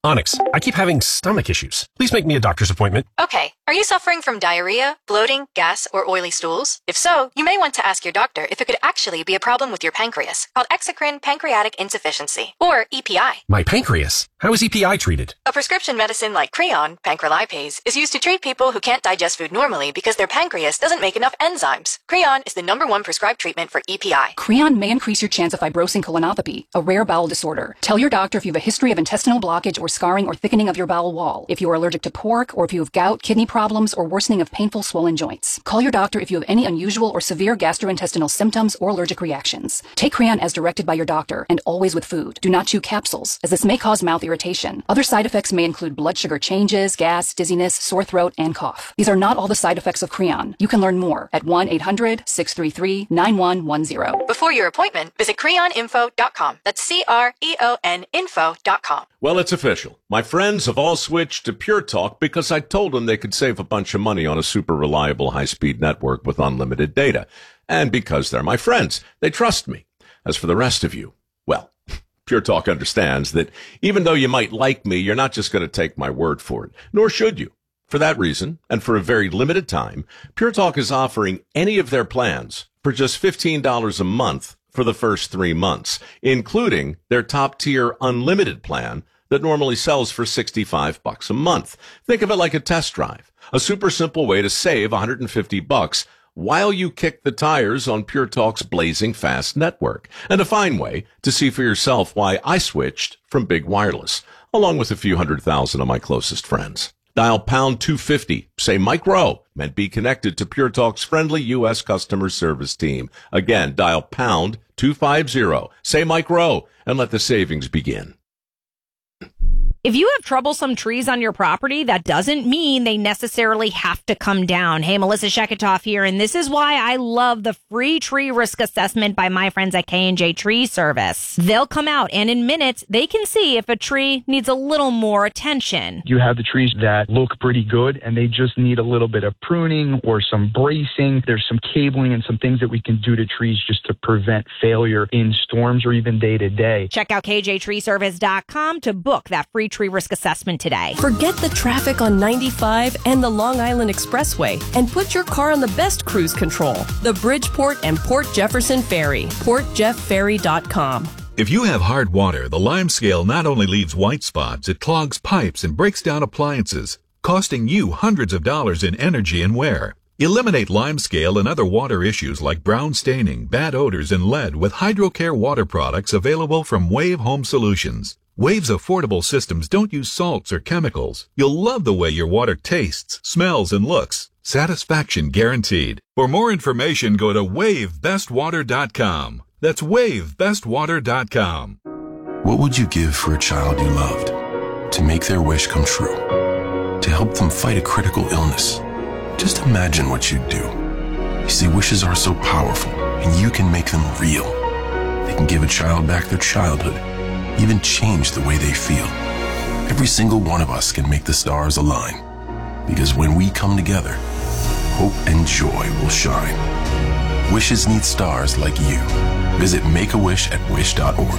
Onyx, I keep having stomach issues. Please make me a doctor's appointment. Okay. Are you suffering from diarrhea, bloating, gas, or oily stools? If so, you may want to ask your doctor if it could actually be a problem with your pancreas, called exocrine pancreatic insufficiency, or EPI. My pancreas? How is EPI treated? A prescription medicine like Creon, pancrelipase, is used to treat people who can't digest food normally because their pancreas doesn't make enough enzymes. Creon is the #1 prescribed treatment for EPI. Creon may increase your chance of fibrosing colonopathy, a rare bowel disorder. Tell your doctor if you have a history of intestinal blockage or scarring or thickening of your bowel wall, if you are allergic to pork, or if you have gout, kidney problems, or worsening of painful swollen joints. Call your doctor if you have any unusual or severe gastrointestinal symptoms or allergic reactions. Take Creon as directed by your doctor, and always with food. Do not chew capsules, as this may cause mouth irritation. Other side effects may include blood sugar changes, gas, dizziness, sore throat, and cough. These are not all the side effects of Creon. You can learn more at 1-800-633-9110. Before your appointment, visit creoninfo.com. That's CREON info.com. Well, it's official. My friends have all switched to Pure Talk because I told them they could save a bunch of money on a super reliable high-speed network with unlimited data. And because they're my friends, they trust me. As for the rest of you, well, Pure Talk understands that even though you might like me, you're not just going to take my word for it, nor should you. For that reason, and for a very limited time, Pure Talk is offering any of their plans for just $15 a month for the first 3 months, including their top-tier unlimited plan that normally sells for $65 a month. Think of it like a test drive, a super simple way to save $150 while you kick the tires on Pure Talk's blazing fast network, and a fine way to see for yourself why I switched from Big Wireless, along with a few 100,000 of my closest friends. Dial pound 250, say Mike Rowe, and be connected to Pure Talk's friendly U.S. customer service team. Again, dial pound 250, say Mike Rowe, and let the savings begin. If you have troublesome trees on your property, that doesn't mean they necessarily have to come down. Hey, Melissa Sheketoff here, and this is why I love the free tree risk assessment by my friends at K&J Tree Service. They'll come out, and in minutes, they can see if a tree needs a little more attention. You have the trees that look pretty good, and they just need a little bit of pruning or some bracing. There's some cabling and some things that we can do to trees just to prevent failure in storms or even day to day. Check out kjtreeservice.com to book that free tree risk assessment today. Forget the traffic on 95 and the Long Island Expressway and put your car on the best cruise control, the Bridgeport and Port Jefferson Ferry, portjefferry.com. If you have hard water, the Lime Scale not only leaves white spots, it clogs pipes and breaks down appliances, costing you hundreds of dollars in energy and wear. Eliminate Lime Scale and other water issues like brown staining, bad odors, and lead with HydroCare water products available from Wave Home Solutions. Wave's affordable systems don't use salts or chemicals. You'll love the way your water tastes, smells, and looks. Satisfaction guaranteed. For more information, go to WaveBestWater.com. That's WaveBestWater.com. What would you give for a child you loved? To make their wish come true? To help them fight a critical illness? Just imagine what you'd do. You see, wishes are so powerful, and you can make them real. They can give a child back their childhood, even change the way they feel. Every single one of us can make the stars align, because when we come together, hope and joy will shine. Wishes need stars like you. Visit Make-A-Wish at wish.org.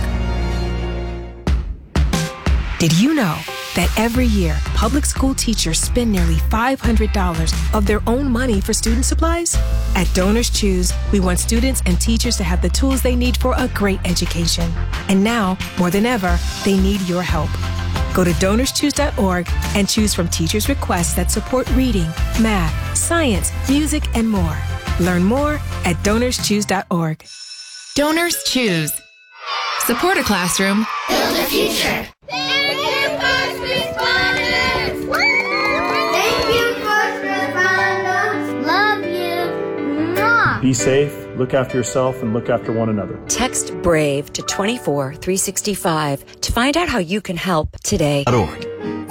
Did you know that every year, public school teachers spend nearly $500 of their own money for student supplies? At Donors Choose, we want students and teachers to have the tools they need for a great education. And now, more than ever, they need your help. Go to DonorsChoose.org and choose from teachers' requests that support reading, math, science, music, and more. Learn more at DonorsChoose.org. Donors Choose. Support a classroom. Build a future. Thank you, first responders. Thank you, first responders. Love you. Mwah. Be safe, look after yourself, and look after one another. Text BRAVE to 24365 to find out how you can help today. .org.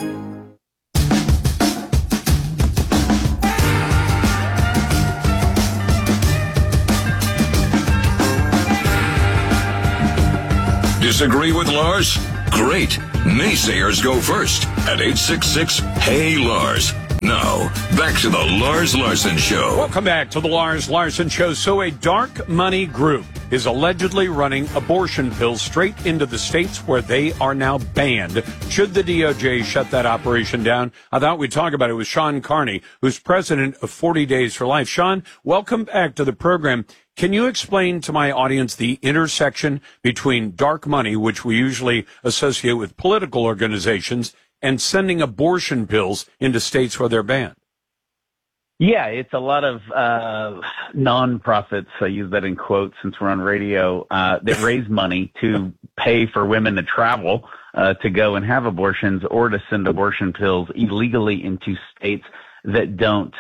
Disagree with Lars? Great. Naysayers go first at 866-HEY-LARS. Now, back to the Lars Larson Show. Welcome back to the Lars Larson Show. So a dark money group is allegedly running abortion pills straight into the states where they are now banned. Should the DOJ shut that operation down? I thought we'd talk about it with Sean Carney, who's president of 40 Days for Life. Sean, welcome back to the program. Can you explain to my audience the intersection between dark money, which we usually associate with political organizations, and sending abortion pills into states where they're banned? Yeah, it's a lot of nonprofits, I use that in quotes since we're on radio, that raise money to pay for women to travel to go and have abortions or to send abortion pills illegally into states that don't,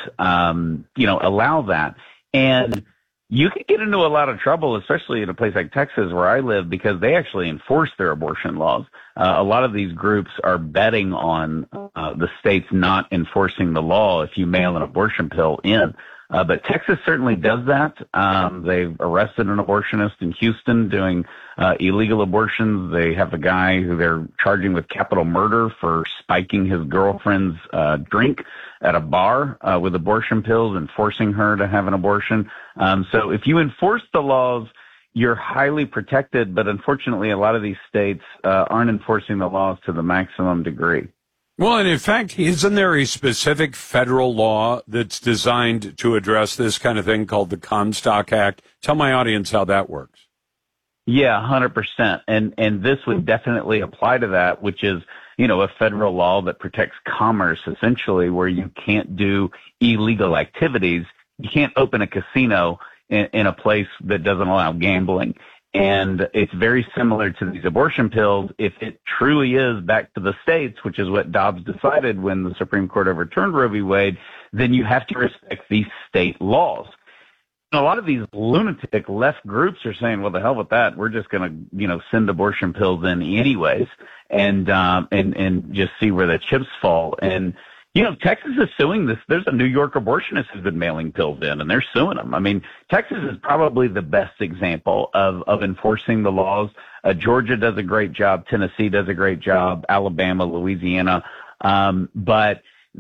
allow that. And you could get into a lot of trouble, especially in a place like Texas where I live, because they actually enforce their abortion laws. A lot of these groups are betting on the states not enforcing the law if you mail an abortion pill in. But Texas certainly does that. They've arrested an abortionist in Houston doing illegal abortions. They have a guy who they're charging with capital murder for spiking his girlfriend's drink at a bar with abortion pills and forcing her to have an abortion. So if you enforce the laws, you're highly protected. But unfortunately, a lot of these states aren't enforcing the laws to the maximum degree. Well, and in fact, isn't there a specific federal law that's designed to address this kind of thing called the Comstock Act? Tell my audience how that works. Yeah, 100%. And this would definitely apply to that, which is, a federal law that protects commerce, essentially, where you can't do illegal activities. You can't open a casino in a place that doesn't allow gambling. And it's very similar to these abortion pills. If it truly is back to the states, which is what Dobbs decided when the Supreme Court overturned Roe v. Wade, then you have to respect these state laws. And a lot of these lunatic left groups are saying, well, the hell with that. We're just going to, send abortion pills in anyways and just see where the chips fall. And, Texas is suing this. There's a New York abortionist who's been mailing pills in, and they're suing them. I mean, Texas is probably the best example of enforcing the laws. Georgia does a great job. Tennessee does a great job. Alabama, Louisiana. But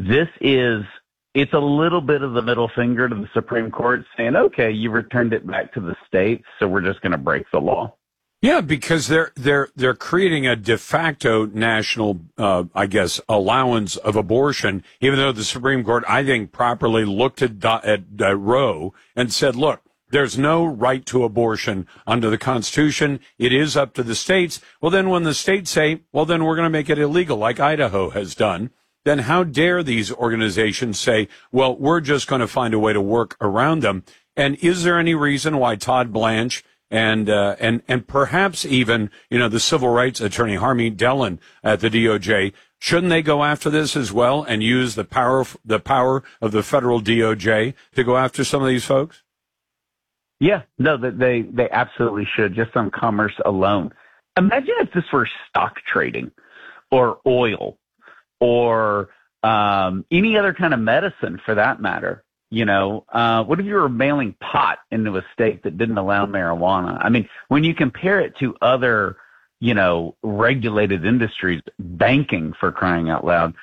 it's a little bit of the middle finger to the Supreme Court saying, okay, you returned it back to the states, so we're just going to break the law. Yeah, because they're creating a de facto national, allowance of abortion, even though the Supreme Court, I think, properly looked at Roe and said, look, there's no right to abortion under the Constitution. It is up to the states. Well, then when the states say, well, then we're going to make it illegal, like Idaho has done, then how dare these organizations say, well, we're just going to find a way to work around them? And is there any reason why Todd Blanche and perhaps even, the civil rights attorney Harmeet Dillon at the DOJ, shouldn't they go after this as well and use the power of the federal DOJ to go after some of these folks? Yeah, no, they absolutely should, just on commerce alone. Imagine if this were stock trading or oil or any other kind of medicine for that matter. What if you were mailing pot into a state that didn't allow marijuana? I mean, when you compare it to other, regulated industries, banking, for crying out loud,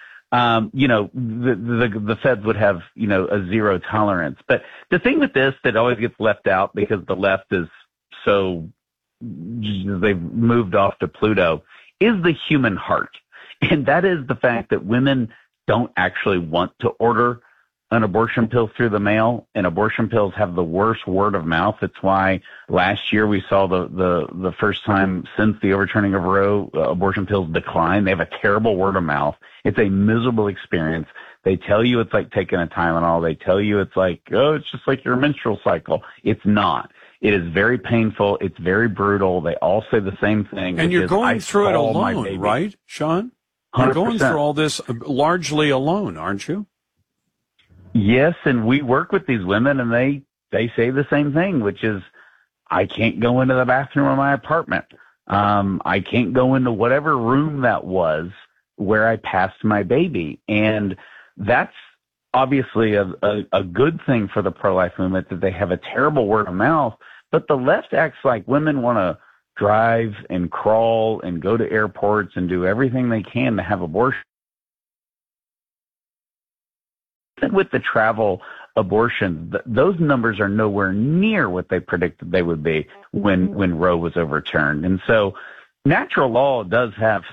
the feds would have, a zero tolerance. But the thing with this that always gets left out because the left is so, they've moved off to Pluto, is the human heart. And that is the fact that women don't actually want to order an abortion pill through the mail, and abortion pills have the worst word of mouth. It's why last year we saw the first time since the overturning of Roe, abortion pills decline. They have a terrible word of mouth. It's a miserable experience. They tell you it's like taking a Tylenol. They tell you it's like, oh, it's just like your menstrual cycle. It's not. It is very painful. It's very brutal. They all say the same thing. And you're going through it alone, right, Sean? You're 100%. going through all this largely alone, aren't you? Yes, and we work with these women, and they say the same thing, which is, I can't go into the bathroom of my apartment. I can't go into whatever room that was where I passed my baby. And that's obviously a good thing for the pro-life movement, that they have a terrible word of mouth, but the left acts like women want to drive and crawl and go to airports and do everything they can to have abortion. With the travel abortions, those numbers are nowhere near what they predicted they would be when Roe was overturned. And so natural law does have,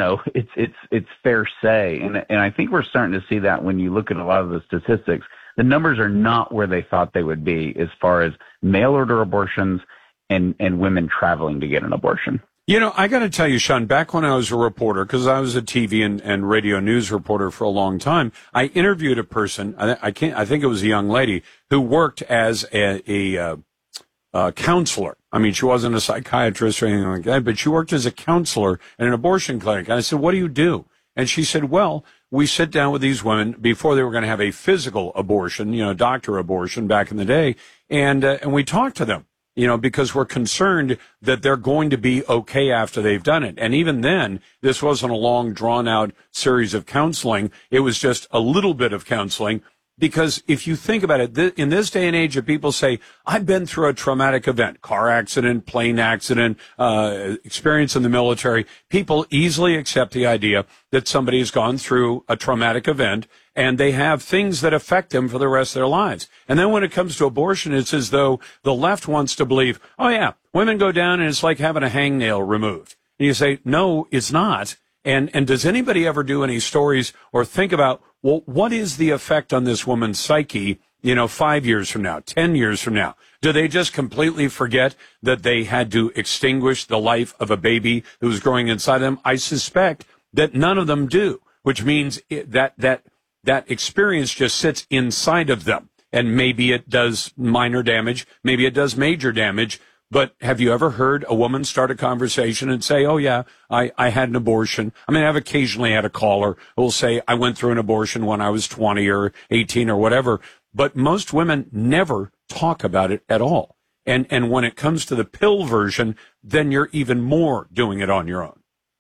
it's fair say. And I think we're starting to see that when you look at a lot of the statistics. The numbers are not where they thought they would be as far as mail order abortions and women traveling to get an abortion. I got to tell you, Sean, back when I was a reporter, because I was a TV and radio news reporter for a long time, I interviewed a person, I think it was a young lady, who worked as a counselor. I mean, she wasn't a psychiatrist or anything like that, but she worked as a counselor at an abortion clinic. And I said, what do you do? And she said, well, we sit down with these women before they were going to have a physical abortion, doctor abortion back in the day, and we talk to them. Because we're concerned that they're going to be okay after they've done it. And even then, this wasn't a long, drawn-out series of counseling. It was just a little bit of counseling. Because if you think about it, in this day and age, if people say, I've been through a traumatic event, car accident, plane accident, experience in the military, people easily accept the idea that somebody has gone through a traumatic event and they have things that affect them for the rest of their lives. And then when it comes to abortion, it's as though the left wants to believe, oh yeah, women go down and it's like having a hangnail removed. And you say, no, it's not. And does anybody ever do any stories or think about, well, what is the effect on this woman's psyche, 5 years from now, 10 years from now? Do they just completely forget that they had to extinguish the life of a baby who was growing inside them? I suspect that none of them do, which means that experience just sits inside of them. And maybe it does minor damage, maybe it does major damage. But have you ever heard a woman start a conversation and say, oh, yeah, I had an abortion? I mean, I've occasionally had a caller who will say, I went through an abortion when I was 20 or 18 or whatever. But most women never talk about it at all. And when it comes to the pill version, then you're even more doing it on your own.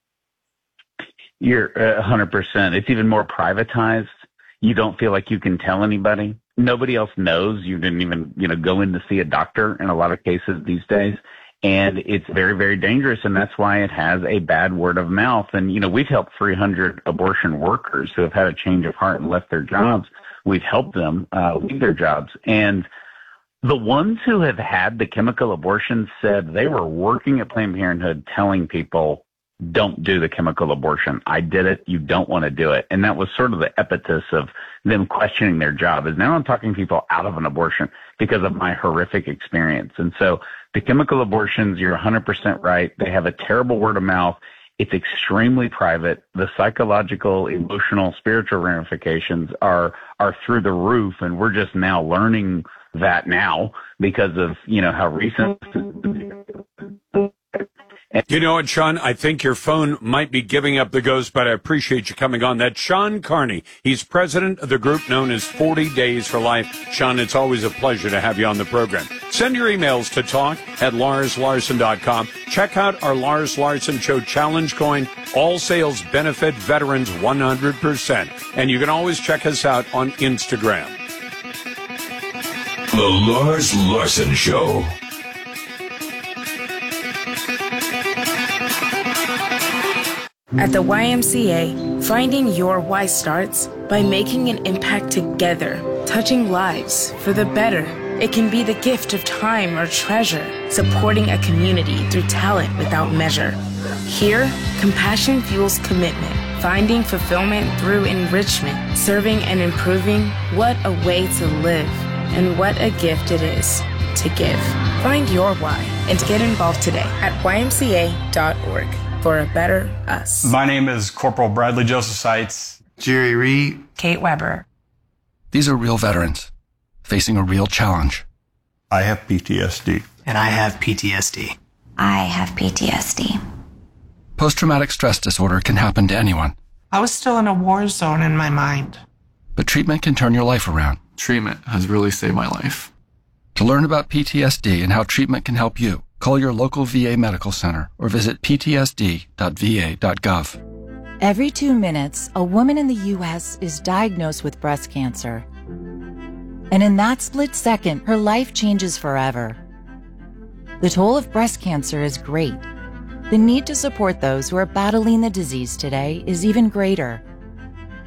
You're 100%. It's even more privatized. You don't feel like you can tell anybody. Nobody else knows. You didn't even, go in to see a doctor in a lot of cases these days. And it's very, very dangerous. And that's why it has a bad word of mouth. And, we've helped 300 abortion workers who have had a change of heart and left their jobs. We've helped them leave their jobs. And the ones who have had the chemical abortions said they were working at Planned Parenthood telling people, don't do the chemical abortion. I did it. You don't want to do it. And that was sort of the impetus of them questioning their job. Is now I'm talking people out of an abortion because of my horrific experience. And so the chemical abortions, you're 100% right. They have a terrible word of mouth. It's extremely private. The psychological, emotional, spiritual ramifications are through the roof. And we're just now learning that now because of, how recent. You know what, Sean? I think your phone might be giving up the ghost, but I appreciate you coming on. That's Sean Carney. He's president of the group known as 40 Days for Life. Sean, it's always a pleasure to have you on the program. Send your emails to talk@LarsLarson.com. Check out our Lars Larson Show Challenge Coin. All sales benefit veterans 100%. And you can always check us out on Instagram. The Lars Larson Show. At the YMCA, finding your why starts by making an impact together, touching lives for the better. It can be the gift of time or treasure, supporting a community through talent without measure. Here, compassion fuels commitment, finding fulfillment through enrichment, serving and improving. What a way to live, and what a gift it is to give. Find your why and get involved today at ymca.org. For a better us. My name is Corporal Bradley Joseph Seitz. Jerry Reed. Kate Weber. These are real veterans facing a real challenge. I have PTSD. And I have PTSD. I have PTSD. Post-traumatic stress disorder can happen to anyone. I was still in a war zone in my mind. But treatment can turn your life around. Treatment has really saved my life. To learn about PTSD and how treatment can help you, call your local VA medical center or visit ptsd.va.gov. Every 2 minutes, a woman in the U.S. is diagnosed with breast cancer. And in that split second, her life changes forever. The toll of breast cancer is great. The need to support those who are battling the disease today is even greater.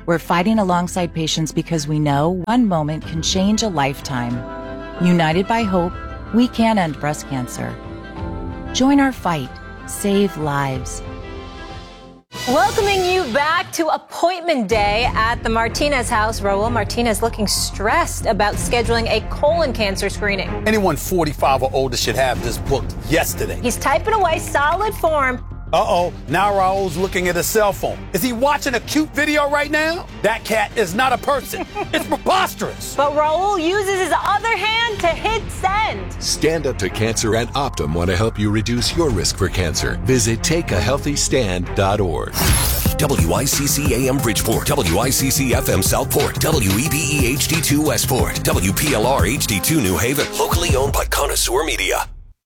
We're fighting alongside patients because we know one moment can change a lifetime. United by hope, we can end breast cancer. Join our fight. Save lives. Welcoming you back to appointment day at the Martinez house. Raul Martinez looking stressed about scheduling a colon cancer screening. Anyone 45 or older should have this booked yesterday. He's typing away, solid form. Uh-oh, now Raul's looking at his cell phone. Is he watching a cute video right now? That cat is not a person. It's preposterous. But Raul uses his other hand to hit send. Stand Up to Cancer and Optum want to help you reduce your risk for cancer. Visit takeahealthystand.org. WICC AM Bridgeport, WICC FM Southport, WEBE HD2 Westport, WPLR HD2 New Haven, locally owned by Connoisseur Media.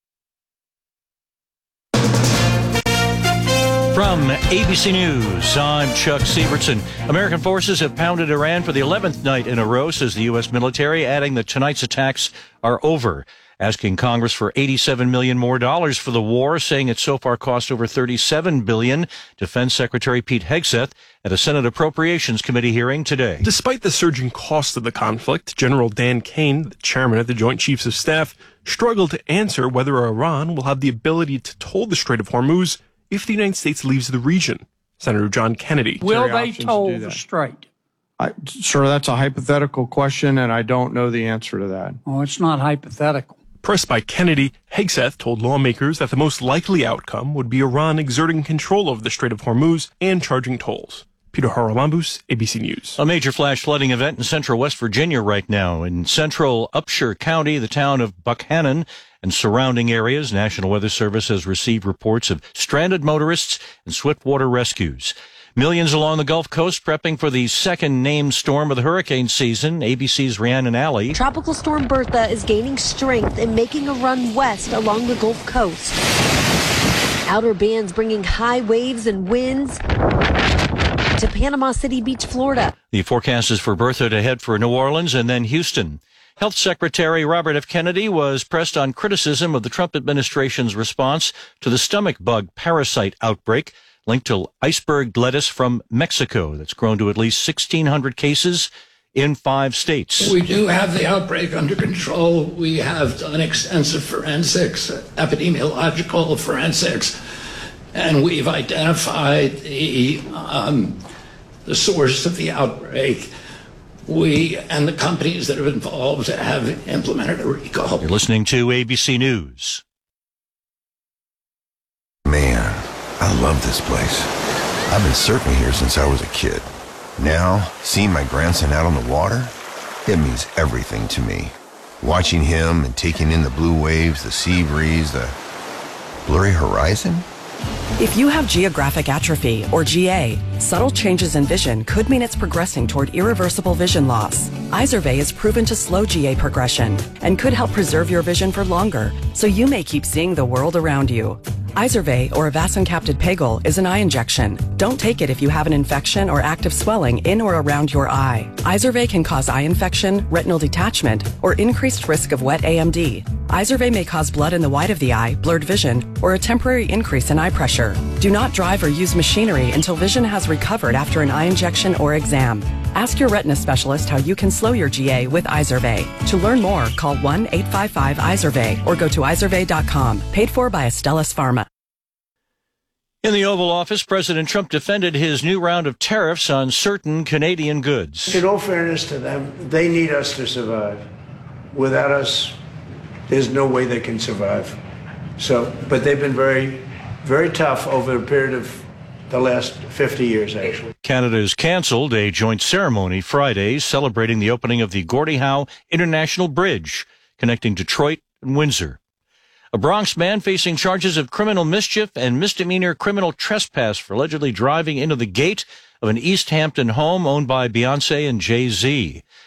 From ABC News, I'm Chuck Sievertson. American forces have pounded Iran for the 11th night in a row, says the U.S. military, adding that tonight's attacks are over, asking Congress for $87 million more for the war, saying it so far cost over $37 billion. Defense Secretary Pete Hegseth at a Senate Appropriations Committee hearing today. Despite the surging cost of the conflict, General Dan Kane, the chairman of the Joint Chiefs of Staff, struggled to answer whether Iran will have the ability to toll the Strait of Hormuz if the United States leaves the region. Senator John Kennedy. Will they toll the strait? Sir, that's a hypothetical question, and I don't know the answer to that. Oh, it's not hypothetical. Pressed by Kennedy, Hegseth told lawmakers that the most likely outcome would be Iran exerting control over the Strait of Hormuz and charging tolls. Peter Haralambous, ABC News. A major flash flooding event in central West Virginia right now. In central Upshur County, the town of Buckhannon and surrounding areas, National Weather Service has received reports of stranded motorists and swiftwater rescues. Millions along the Gulf Coast prepping for the second named storm of the hurricane season. ABC's Rhiannon Alley. Tropical storm Bertha is gaining strength and making a run west along the Gulf Coast. Outer bands bringing high waves and winds to Panama City Beach, Florida. The forecast is for Bertha to head for New Orleans and then Houston. Health Secretary Robert F. Kennedy was pressed on criticism of the Trump administration's response to the stomach bug parasite outbreak linked to iceberg lettuce from Mexico that's grown to at least 1,600 cases in 5 states. We do have the outbreak under control. We have done extensive forensics, epidemiological forensics, and we've identified the source of the outbreak. We and the companies that are involved have implemented a recall. You're listening to ABC News. Man, I love this place. I've been surfing here since I was a kid. Now, seeing my grandson out on the water, it means everything to me. Watching him and taking in the blue waves, the sea breeze, the blurry horizon. If you have geographic atrophy, or GA, subtle changes in vision could mean it's progressing toward irreversible vision loss. Izervay is proven to slow GA progression and could help preserve your vision for longer, so you may keep seeing the world around you. Izervay, or avacincaptad pegol, is an eye injection. Don't take it if you have an infection or active swelling in or around your eye. Izervay can cause eye infection, retinal detachment, or increased risk of wet AMD. Izervay may cause blood in the white of the eye, blurred vision, or a temporary increase in eye pressure. Do not drive or use machinery until vision has recovered after an eye injection or exam. Ask your retina specialist how you can slow your GA with Izervay. To learn more, call 1-855-IZERVAY or go to izervay.com. Paid for by Astellas Pharma. In the Oval Office, President Trump defended his new round of tariffs on certain Canadian goods. In all fairness to them, they need us to survive. Without us, there's no way they can survive. But they've been very, very tough over a period of the last 50 years, actually. Canada has canceled a joint ceremony Friday celebrating the opening of the Gordie Howe International Bridge connecting Detroit and Windsor. A Bronx man facing charges of criminal mischief and misdemeanor criminal trespass for allegedly driving into the gate of an East Hampton home owned by Beyonce and Jay-Z.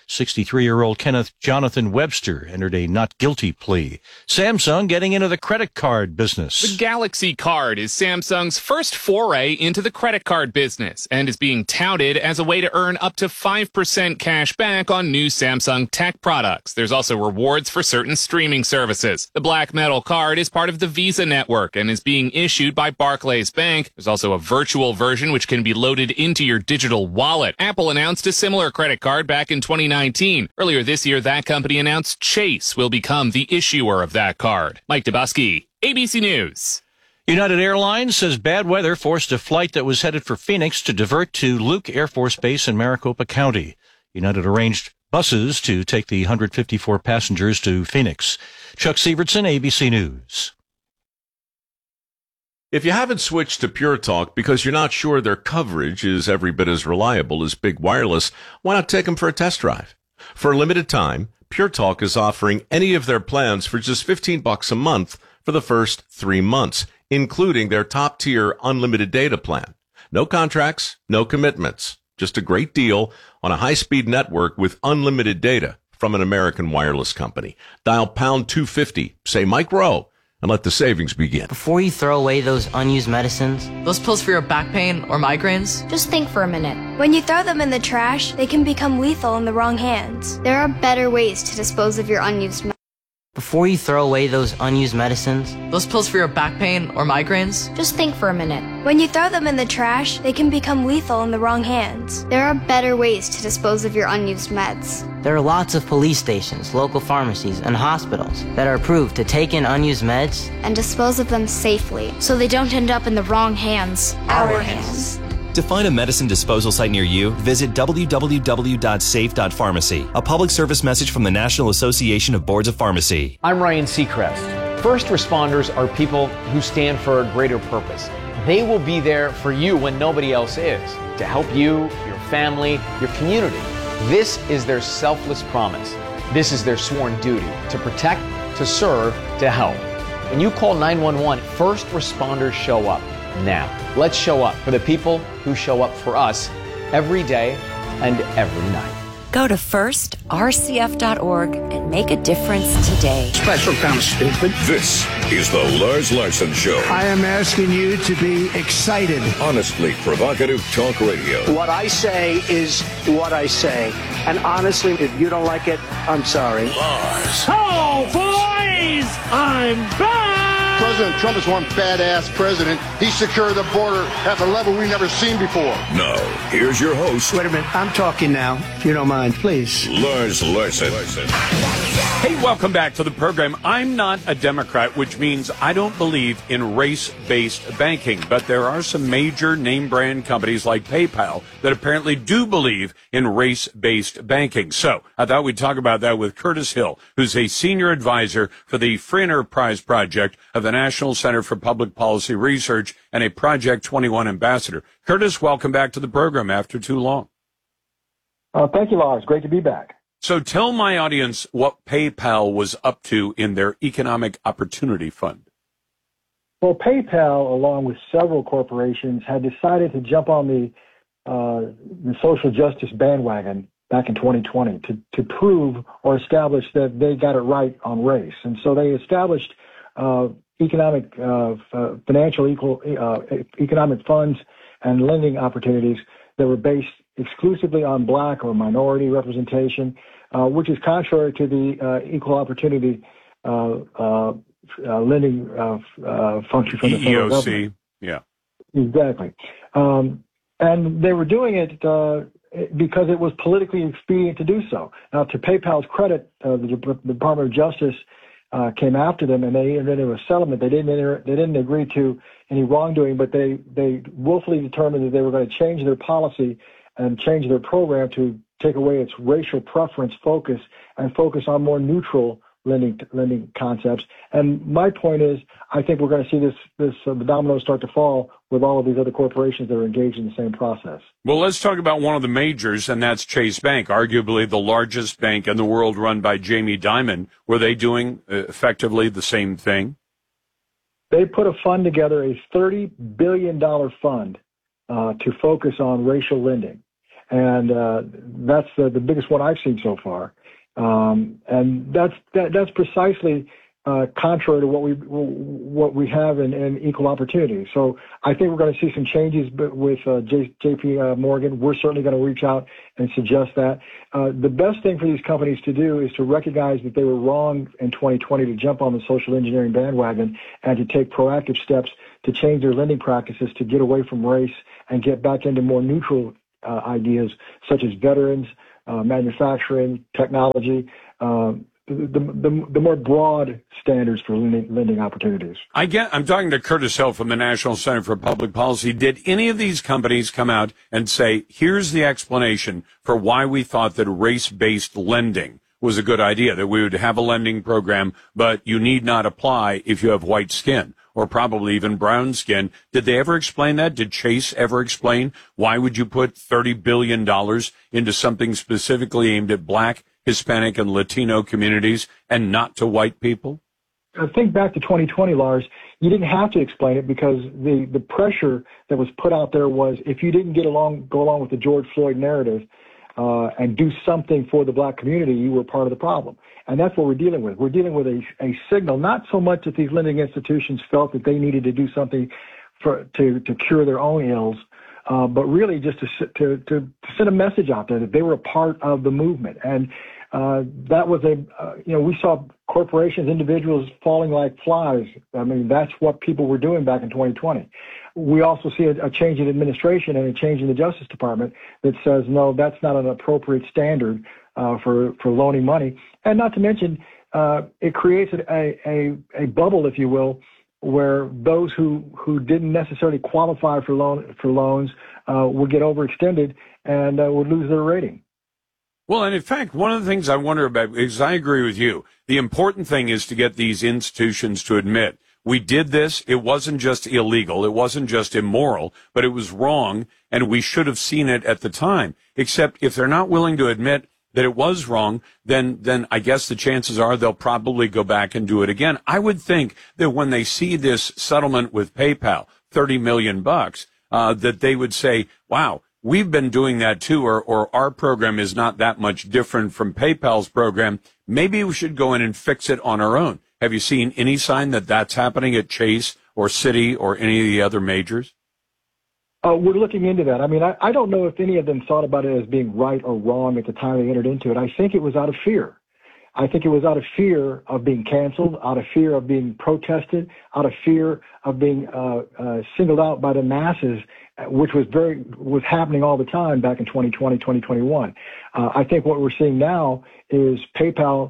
63-year-old Kenneth Jonathan Webster entered a not guilty plea. Samsung getting into the credit card business. The Galaxy Card is Samsung's first foray into the credit card business and is being touted as a way to earn up to 5% cash back on new Samsung tech products. There's also rewards for certain streaming services. The Black Metal card is part of the Visa network and is being issued by Barclays Bank. There's also a virtual version which can be loaded into your digital wallet. Apple announced a similar credit card back in 2019. Earlier this year, that company announced Chase will become the issuer of that card. Mike Dubusky, ABC News. United Airlines says bad weather forced a flight that was headed for Phoenix to divert to Luke Air Force Base in Maricopa County. United arranged buses to take the 154 passengers to Phoenix. Chuck Sievertson, ABC News. If you haven't switched to Pure Talk because you're not sure their coverage is every bit as reliable as Big Wireless, why not take them for a test drive? For a limited time, Pure Talk is offering any of their plans for just $15 a month for the first 3 months, including their top-tier unlimited data plan. No contracts, no commitments, just a great deal on a high-speed network with unlimited data from an American wireless company. Dial pound 250, say Mike Rowe, and let the savings begin. Before you throw away those unused medicines, those pills for your back pain or migraines, just think for a minute. When you throw them in the trash, they can become lethal in the wrong hands. There are better ways to dispose of your unused medicines. Before you throw away those unused medicines, those pills for your back pain or migraines, just think for a minute. When you throw them in the trash, they can become lethal in the wrong hands. There are better ways to dispose of your unused meds. There are lots of police stations, local pharmacies, and hospitals that are approved to take in unused meds and dispose of them safely so they don't end up in the wrong hands, our hands. To find a medicine disposal site near you, visit www.safe.pharmacy, a public service message from the National Association of Boards of Pharmacy. I'm Ryan Seacrest. First responders are people who stand for a greater purpose. They will be there for you when nobody else is, to help you, your family, your community. This is their selfless promise. This is their sworn duty, to protect, to serve, to help. When you call 911, first responders show up. Now, let's show up for the people who show up for us every day and every night. Go to firstrcf.org and make a difference today. Special kind of stupid. This is the Lars Larson Show. I am asking you to be excited. Honestly provocative talk radio. What I say is what I say. And honestly, if you don't like it, I'm sorry. Lars. Oh, boys! I'm back! President Trump is one badass president. He secured the border at a level we've never seen before. Now, here's your host. Wait a minute. I'm talking now, if you don't mind, please. Lars Larson. Hey, welcome back to the program. I'm not a Democrat, which means I don't believe in race-based banking. But there are some major name-brand companies like PayPal that apparently do believe in race-based banking. So I thought we'd talk about that with Curtis Hill, who's a senior advisor for the Free Enterprise Project of the National Center for Public Policy Research and a Project 21 ambassador. Curtis, welcome back to the program after too long. Thank you, Lars. Great to be back. So tell my audience what PayPal was up to in their Economic Opportunity Fund. Well, PayPal, along with several corporations, had decided to jump on the social justice bandwagon back in 2020 to prove or establish that they got it right on race. And so they established economic funds and lending opportunities that were based exclusively on black or minority representation, which is contrary to the equal opportunity lending function from the federal government. Yeah. Exactly. And they were doing it because it was politically expedient to do so. Now, to PayPal's credit, the Department of Justice came after them, and they entered into a settlement. They didn't agree to any wrongdoing, but they willfully determined that they were going to change their policy and change their program to take away its racial preference focus and focus on more neutral lending concepts. And my point is, I think we're going to see the dominoes start to fall with all of these other corporations that are engaged in the same process. Well, let's talk about one of the majors, and that's Chase Bank, arguably the largest bank in the world, run by Jamie Dimon. Were they doing effectively the same thing? They put a fund together, a $30 billion fund, to focus on racial lending. And that's the biggest one I've seen so far. And that's precisely contrary to what we have in equal opportunity. So I think we're going to see some changes with JP Morgan. We're certainly going to reach out and suggest that. The best thing for these companies to do is to recognize that they were wrong in 2020 to jump on the social engineering bandwagon and to take proactive steps to change their lending practices to get away from race and get back into more neutral ideas such as veterans, manufacturing, technology, the more broad standards for lending opportunities. I'm talking to Curtis Hill from the National Center for Public Policy. Did any of these companies come out and say, here's the explanation for why we thought that race-based lending was a good idea, that we would have a lending program, but you need not apply if you have white skin or probably even brown skin? Did they ever explain that? Did Chase ever explain why would you put $30 billion into something specifically aimed at black, Hispanic, and Latino communities and not to white people? I think back to 2020, Lars, you didn't have to explain it because the pressure that was put out there was if you didn't go along with the George Floyd narrative and do something for the black community, you were part of the problem. And that's what we're dealing with. We're dealing with a signal, not so much that these lending institutions felt that they needed to do something to cure their own ills, but really just to send a message out there that they were a part of the movement. And that was we saw corporations, individuals falling like flies. I mean, that's what people were doing back in 2020. We also see a change in administration and a change in the Justice Department that says, no, that's not an appropriate standard for loaning money. And not to mention, it creates a bubble, if you will, where those who didn't necessarily qualify for loans would get overextended and would lose their rating. Well, and in fact, one of the things I wonder about, because I agree with you, the important thing is to get these institutions to admit, we did this, it wasn't just illegal, it wasn't just immoral, but it was wrong, and we should have seen it at the time. Except if they're not willing to admit that it was wrong, then I guess the chances are they'll probably go back and do it again. I would think that when they see this settlement with PayPal, $30 million, that they would say, wow, we've been doing that too, or our program is not that much different from PayPal's program. Maybe we should go in and fix it on our own. Have you seen any sign that that's happening at Chase or Citi or any of the other majors? We're looking into that. I mean, I don't know if any of them thought about it as being right or wrong at the time they entered into it. I think it was out of fear. I think it was out of fear of being canceled, out of fear of being protested, out of fear of being singled out by the masses, which was happening all the time back in 2020, 2021. I think what we're seeing now is PayPal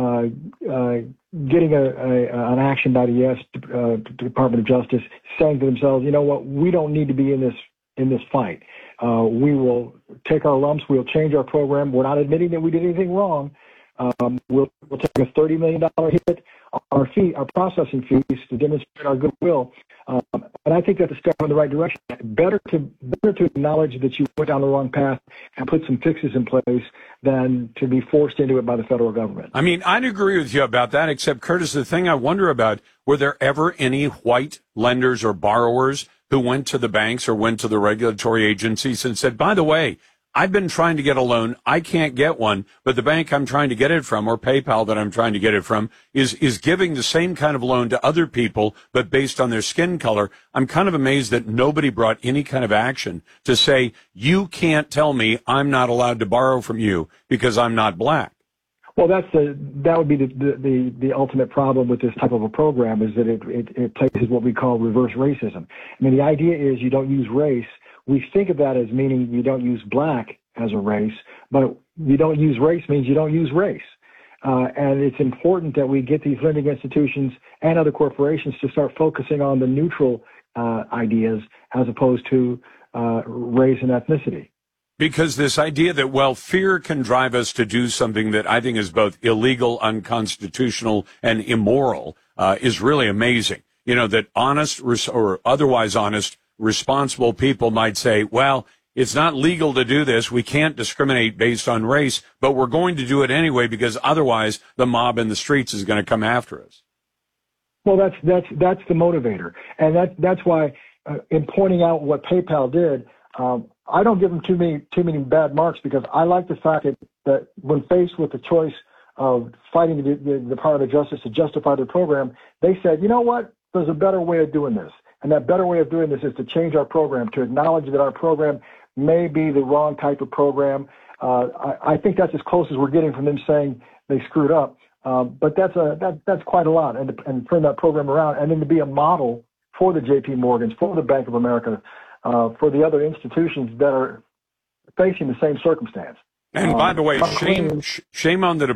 getting an action by the U.S. Department of Justice, saying to themselves, you know what, we don't need to be in this fight. We will take our lumps. We'll change our program. We're not admitting that we did anything wrong. We'll take a $30 million hit on our processing fees to demonstrate our goodwill. And I think that's a step in the right direction. Better to acknowledge that you went down the wrong path and put some fixes in place than to be forced into it by the federal government. I mean, I'd agree with you about that, except, Curtis, the thing I wonder about, were there ever any white lenders or borrowers who went to the banks or went to the regulatory agencies and said, by the way, I've been trying to get a loan. I can't get one, but the bank I'm trying to get it from, or PayPal that I'm trying to get it from, is giving the same kind of loan to other people, but based on their skin color. I'm kind of amazed that nobody brought any kind of action to say, you can't tell me I'm not allowed to borrow from you because I'm not black. Well, that would be the ultimate problem with this type of a program, is that it places what we call reverse racism. I mean, the idea is you don't use race. We think of that as meaning you don't use black as a race, but you don't use race means you don't use race. And it's important that we get these lending institutions and other corporations to start focusing on the neutral ideas as opposed to race and ethnicity. Because this idea that, well, fear can drive us to do something that I think is both illegal, unconstitutional, and immoral is really amazing. You know, that honest or otherwise honest, responsible people might say, well, it's not legal to do this. We can't discriminate based on race, but we're going to do it anyway because otherwise the mob in the streets is going to come after us. Well, that's the motivator. And that's why in pointing out what PayPal did, I don't give them too many bad marks because I like the fact that when faced with the choice of fighting the Department of Justice to justify their program, they said, you know what? There's a better way of doing this. And that better way of doing this is to change our program, to acknowledge that our program may be the wrong type of program. I think that's as close as we're getting from them saying they screwed up. But that's quite a lot, and turn that program around, and then to be a model for the J.P. Morgans, for the Bank of America, for the other institutions that are facing the same circumstance. And by the way, shame on the